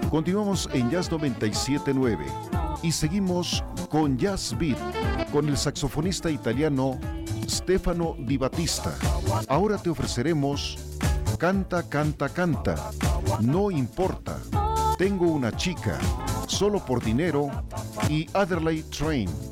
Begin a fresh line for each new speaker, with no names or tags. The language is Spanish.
Continuamos en Jazz 97.9 y seguimos con Jazz Beat con el saxofonista italiano Stefano Di Battista. Ahora te ofreceremos Canta, canta, canta, no importa, tengo una chica, solo por dinero y Adelaide Train.